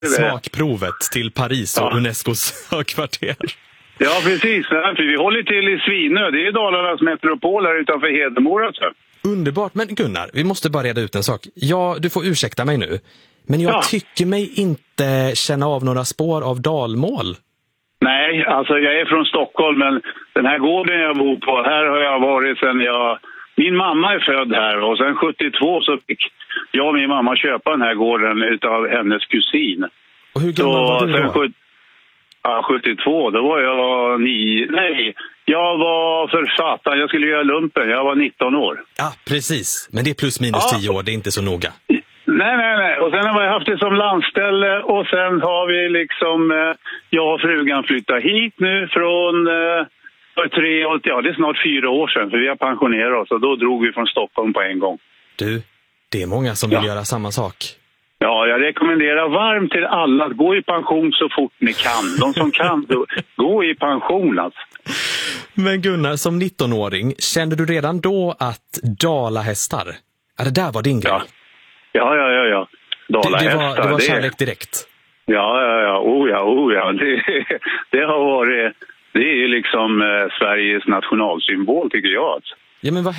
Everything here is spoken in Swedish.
smakprovet till Paris och Unescos högkvarter. Ja, precis. Vi håller till i Svinö. Det är Dalarnas metropol här utanför Hedemora. Underbart. Men Gunnar, vi måste bara reda ut en sak. Ja, du får ursäkta mig nu. Men jag tycker mig inte känna av några spår av dalmål. Nej, alltså jag är från Stockholm, men den här gården jag bor på, här har jag varit sedan min mamma är född här, och sen 72 så fick jag och min mamma köpa den här gården utav hennes kusin. Och hur gammal var du då? 72, då var jag 9. Nej, jag var författare. Jag skulle göra lumpen. Jag var 19 år. Ja, precis. Men det är plus minus 10 år. Det är inte så noga. Nej. Och sen har vi haft det som landställe. Och sen har vi liksom... jag och frugan flyttat hit nu från... det är snart 4 år sedan. För vi har pensionerat oss. Och då drog vi från Stockholm på en gång. Du, det är många som vill göra samma sak. Ja, jag rekommenderar varmt till alla att gå i pension så fort ni kan. De som kan, gå i pension alltså. Men Gunnar, som 19-åring, kände du redan då att dalahästar, det där var din grej? Ja. Dalahästar. Det var kärlek direkt? Ja. Oh ja. Det har varit, det är ju liksom Sveriges nationalsymbol tycker jag alltså. Ja, men vad